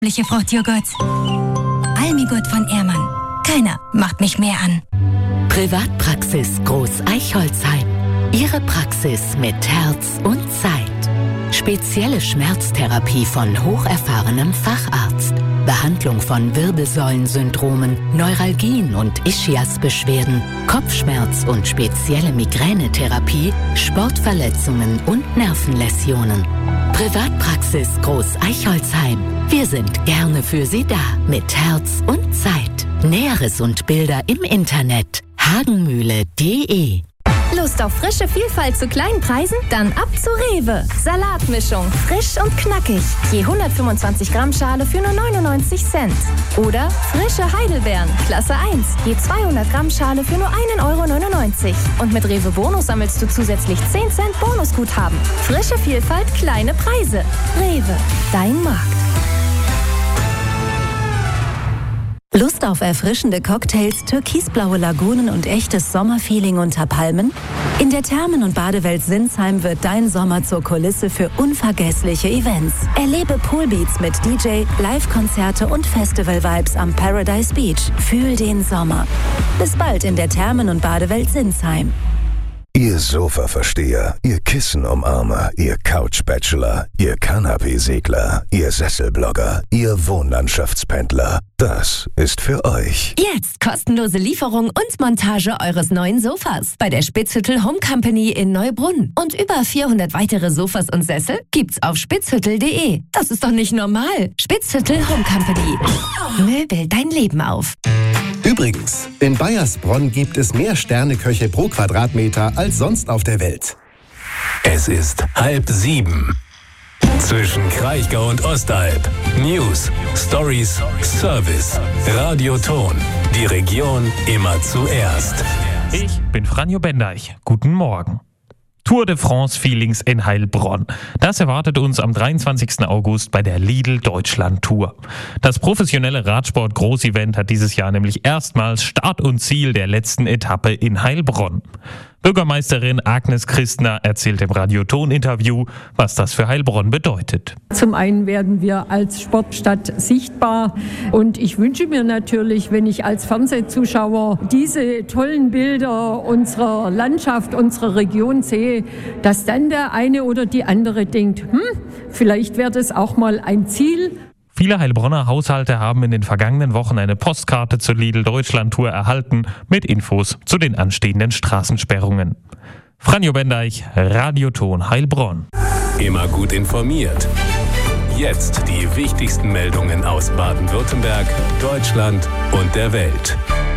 Fruchtjoghurt. Almigurt von Ehrmann. Keiner macht mich mehr an. Privatpraxis Groß Eichholzheim. Ihre Praxis mit Herz und Zeit. Spezielle Schmerztherapie von hocherfahrenem Facharzt. Behandlung von Wirbelsäulensyndromen, Neuralgien und Ischiasbeschwerden, Kopfschmerz und spezielle Migränetherapie, Sportverletzungen und Nervenläsionen. Privatpraxis Groß Eichholzheim. Wir sind gerne für Sie da, mit Herz und Zeit. Näheres und Bilder im Internet hagenmühle.de. Lust auf frische Vielfalt zu kleinen Preisen? Dann ab zu Rewe. Salatmischung, frisch und knackig. Je 125 Gramm Schale für nur 99 Cent. Oder frische Heidelbeeren, Klasse 1. Je 200 Gramm Schale für nur 1,99 €. Und mit Rewe Bonus sammelst du zusätzlich 10 Cent Bonusguthaben. Frische Vielfalt, kleine Preise. Rewe, dein Markt. Lust auf erfrischende Cocktails, türkisblaue Lagunen und echtes Sommerfeeling unter Palmen? In der Thermen- und Badewelt Sinsheim wird dein Sommer zur Kulisse für unvergessliche Events. Erlebe Poolbeats mit DJ, Live-Konzerte und Festival-Vibes am Paradise Beach. Fühl den Sommer. Bis bald in der Thermen- und Badewelt Sinsheim. Ihr Sofa-Versteher, ihr Kissen-Umarmer, ihr Couch-Bachelor, ihr Kanapee-Segler, ihr Sesselblogger, ihr Wohnlandschaftspendler. Das ist für euch. Jetzt kostenlose Lieferung und Montage eures neuen Sofas bei der Spitzhüttel Home Company in Neubrunn. Und über 400 weitere Sofas und Sessel gibt's auf spitzhüttel.de. Das ist doch nicht normal. Spitzhüttel Home Company. Möbel dein Leben auf. Übrigens, in Baiersbronn gibt es mehr Sterneköche pro Quadratmeter als sonst auf der Welt. Es ist 6:30. Zwischen Kraichgau und Ostalb. News, Stories, Service. Radio Ton. Die Region immer zuerst. Ich bin Franjo Bendeich. Guten Morgen. Tour de France Feelings in Heilbronn. Das erwartet uns am 23. August bei der Lidl Deutschland Tour. Das professionelle Radsport-Großevent hat dieses Jahr nämlich erstmals Start und Ziel der letzten Etappe in Heilbronn. Bürgermeisterin Agnes Christner erzählt im Radio-Ton-Interview, was das für Heilbronn bedeutet. Zum einen werden wir als Sportstadt sichtbar und ich wünsche mir natürlich, wenn ich als Fernsehzuschauer diese tollen Bilder unserer Landschaft, unserer Region sehe, dass dann der eine oder die andere denkt, vielleicht wäre das auch mal ein Ziel. Viele Heilbronner Haushalte haben in den vergangenen Wochen eine Postkarte zur Lidl Deutschland Tour erhalten mit Infos zu den anstehenden Straßensperrungen. Franjo Bendeich, Radioton Heilbronn. Immer gut informiert. Jetzt die wichtigsten Meldungen aus Baden-Württemberg, Deutschland und der Welt.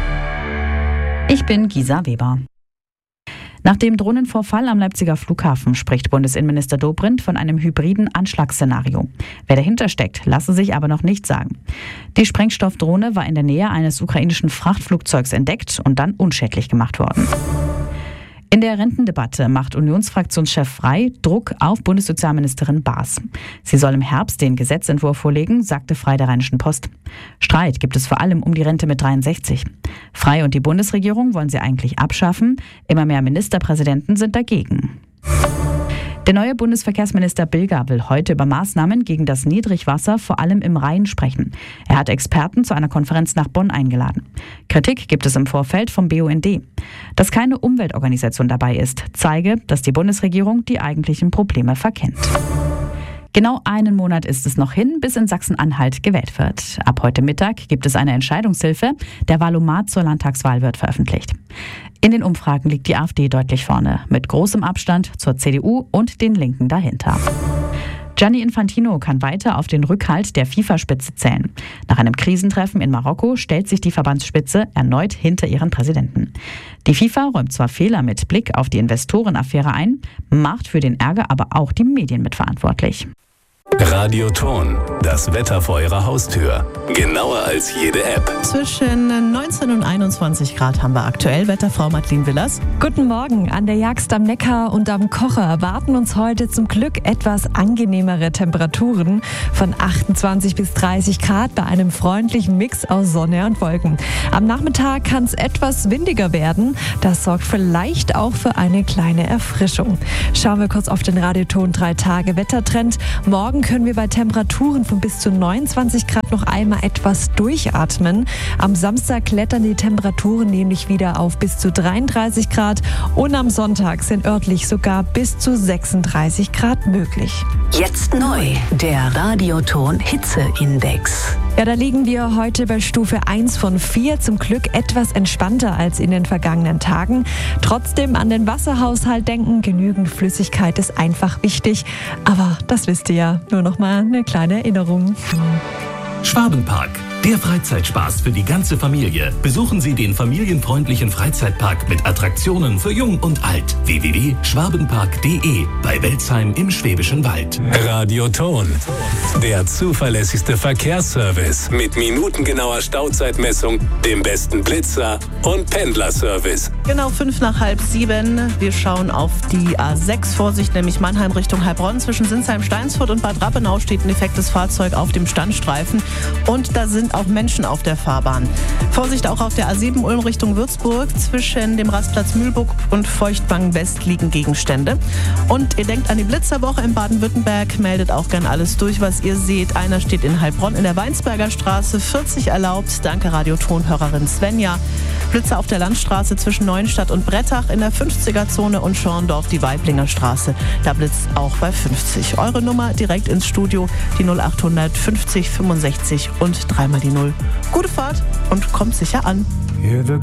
Ich bin Gisa Weber. Nach dem Drohnenvorfall am Leipziger Flughafen spricht Bundesinnenminister Dobrindt von einem hybriden Anschlagsszenario. Wer dahinter steckt, lasse sich aber noch nicht sagen. Die Sprengstoffdrohne war in der Nähe eines ukrainischen Frachtflugzeugs entdeckt und dann unschädlich gemacht worden. In der Rentendebatte macht Unionsfraktionschef Frey Druck auf Bundessozialministerin Baas. Sie soll im Herbst den Gesetzentwurf vorlegen, sagte Frey der Rheinischen Post. Streit gibt es vor allem um die Rente mit 63. Frey und die Bundesregierung wollen sie eigentlich abschaffen. Immer mehr Ministerpräsidenten sind dagegen. Der neue Bundesverkehrsminister Bilger will heute über Maßnahmen gegen das Niedrigwasser vor allem im Rhein sprechen. Er hat Experten zu einer Konferenz nach Bonn eingeladen. Kritik gibt es im Vorfeld vom BUND. Dass keine Umweltorganisation dabei ist, zeige, dass die Bundesregierung die eigentlichen Probleme verkennt. Genau einen Monat ist es noch hin, bis in Sachsen-Anhalt gewählt wird. Ab heute Mittag gibt es eine Entscheidungshilfe. Der Wahlomat zur Landtagswahl wird veröffentlicht. In den Umfragen liegt die AfD deutlich vorne, mit großem Abstand zur CDU und den Linken dahinter. Gianni Infantino kann weiter auf den Rückhalt der FIFA-Spitze zählen. Nach einem Krisentreffen in Marokko stellt sich die Verbandsspitze erneut hinter ihren Präsidenten. Die FIFA räumt zwar Fehler mit Blick auf die Investorenaffäre ein, macht für den Ärger aber auch die Medien mitverantwortlich. Radio Ton, das Wetter vor Ihrer Haustür. Genauer als jede App. Zwischen 19 und 21 Grad haben wir aktuell. Wetterfrau Madeleine Willers. Guten Morgen. An der Jagst am Neckar und am Kocher erwarten uns heute zum Glück etwas angenehmere Temperaturen von 28 bis 30 Grad bei einem freundlichen Mix aus Sonne und Wolken. Am Nachmittag kann es etwas windiger werden. Das sorgt vielleicht auch für eine kleine Erfrischung. Schauen wir kurz auf den Radioton 3 Tage Wettertrend. Morgen Morgen können wir bei Temperaturen von bis zu 29 Grad noch einmal etwas durchatmen. Am Samstag klettern die Temperaturen nämlich wieder auf bis zu 33 Grad und am Sonntag sind örtlich sogar bis zu 36 Grad möglich. Jetzt neu, der Radioton Hitzeindex. Ja, da liegen wir heute bei Stufe 1 von 4, zum Glück etwas entspannter als in den vergangenen Tagen. Trotzdem an den Wasserhaushalt denken, genügend Flüssigkeit ist einfach wichtig. Aber das wisst ihr ja, nur noch mal eine kleine Erinnerung. Schwabenpark, der Freizeitspaß für die ganze Familie. Besuchen Sie den familienfreundlichen Freizeitpark mit Attraktionen für Jung und Alt. www.schwabenpark.de bei Welzheim im Schwäbischen Wald. Radioton, der zuverlässigste Verkehrsservice mit minutengenauer Stauzeitmessung, dem besten Blitzer und Pendlerservice. Genau 6:05. Wir schauen auf die A6. Vorsicht, nämlich Mannheim Richtung Heilbronn. Zwischen Sinsheim, Steinsfurt und Bad Rappenau steht ein defektes Fahrzeug auf dem Standstreifen. Und da sind auch Menschen auf der Fahrbahn. Vorsicht auch auf der A7 Ulm Richtung Würzburg. Zwischen dem Rastplatz Mühlburg und Feuchtwangen West liegen Gegenstände. Und ihr denkt an die Blitzerwoche in Baden-Württemberg. Meldet auch gern alles durch, was ihr seht. Einer steht in Heilbronn in der Weinsberger Straße. 40 erlaubt. Danke Radiotonhörerin Svenja. Blitzer auf der Landstraße zwischen Neuenstadt und Brettach in der 50er-Zone und Schorndorf die Weiblinger Straße. Da blitzt auch bei 50. Eure Nummer direkt ins Studio, die 0800 50 65 und 3 mal die 0. Gute Fahrt und kommt sicher an. Hear the